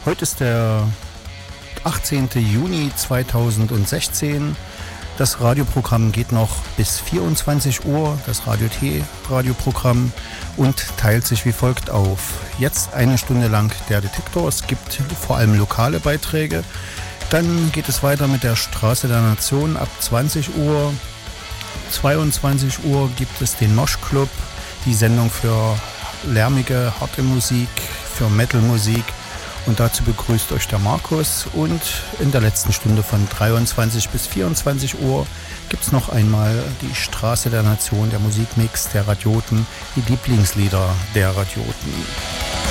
Heute ist der 18. Juni 2016. Das Radioprogramm geht noch bis 24 Uhr, das Radio T Radioprogramm, und teilt sich wie folgt auf. Jetzt eine Stunde lang der Detektor. Es gibt vor allem lokale Beiträge. Dann geht es weiter mit der Straße der Nation ab 20 Uhr. 22 Uhr gibt es den Mosh Club, die Sendung für lärmige, harte Musik, für Metal-Musik. Und dazu begrüßt euch der Markus. Und in der letzten Stunde von 23 bis 24 Uhr gibt es noch einmal die Straße der Nation, der Musikmix der Radioten, die Lieblingslieder der Radioten.